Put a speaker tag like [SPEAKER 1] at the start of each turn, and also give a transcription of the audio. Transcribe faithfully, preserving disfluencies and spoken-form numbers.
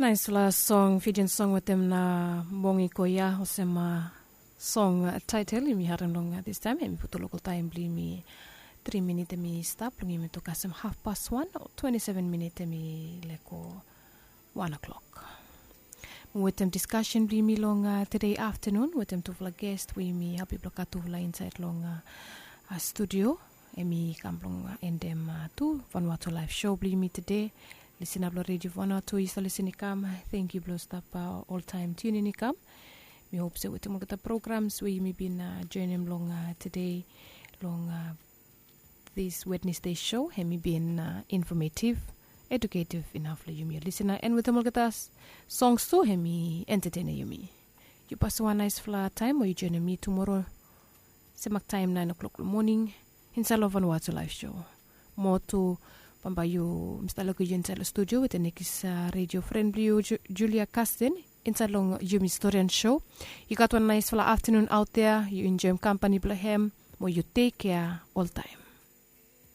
[SPEAKER 1] Nice la song, Fijian song with them na bongi koya osema song uh, title imi haran long uh, this time imi puto local time bli mi three minute mi stop lungi mi to kasem half past one or twenty-seven minute mi leko one o'clock. With them discussion bli mi long uh, today afternoon with them to vla guest we mi happy bloka to vla inside long uh, uh, studio emi kamplong uh, endem uh, tu Vanuatu live show bli mi today. Listen up radio Vanuatu is listening come. Thank you, Blow Stop uh, all time tuning come. We hope so with the programs we may be uh, joining long uh, today, long uh, this Wednesday show. Hemi been uh, informative, educative enough for you, me listener, and with the Mulgatas songs too. Hemi entertaining you me. You pass one nice flat time, or you join me tomorrow. Semak time nine o'clock in the morning. In Salova Vanuatu live show. More to Pamba you Mister Loki inside the studio with the next uh, radio friend you Ju- Julia Caston inside long Yumi Historian show. You got one nice full afternoon out there. You enjoy company Blahem. More you take care all time.